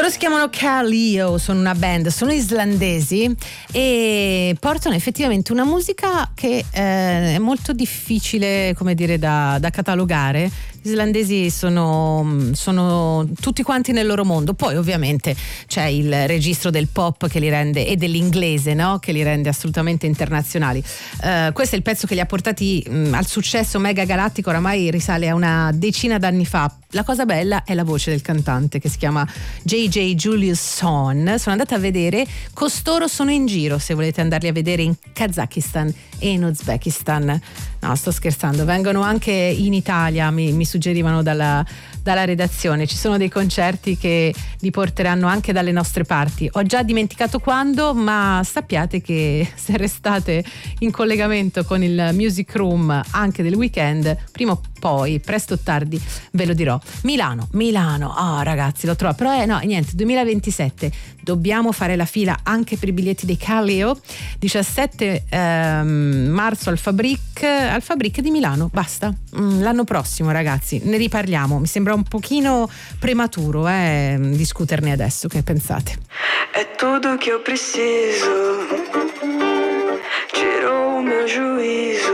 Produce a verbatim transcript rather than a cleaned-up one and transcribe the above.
Loro si chiamano Kaleo, sono una band, sono islandesi e portano effettivamente una musica che eh, è molto difficile, come dire, da, da catalogare. Gli islandesi sono, sono tutti quanti nel loro mondo. Poi ovviamente c'è il registro del pop che li rende, e dell'inglese, no? Che li rende assolutamente internazionali. Uh, questo è il pezzo che li ha portati mh, al successo mega galattico, oramai risale a una decina d'anni fa. La cosa bella è la voce del cantante, che si chiama J J Juliusson. Sono andata a vedere, costoro sono in giro, se volete andarli a vedere, in Kazakistan e in Uzbekistan. No, sto scherzando, vengono anche in Italia, mi, mi suggerivano dalla, dalla redazione. Ci sono dei concerti che li porteranno anche dalle nostre parti. Ho già dimenticato quando, ma sappiate che se restate in collegamento con il Music Room anche del weekend, prima o poi, presto o tardi, ve lo dirò. Milano, Milano, oh ragazzi, lo trovo, però è no, niente, duemilaventisette, dobbiamo fare la fila anche per i biglietti dei Kaleo. Diciassette ehm, marzo al Fabric, al Fabric di Milano, basta. Mm, l'anno prossimo, ragazzi, ne riparliamo. Mi sembra un pochino prematuro eh, discuterne adesso, che pensate? È tutto che ho preciso, tirou o meu juízo.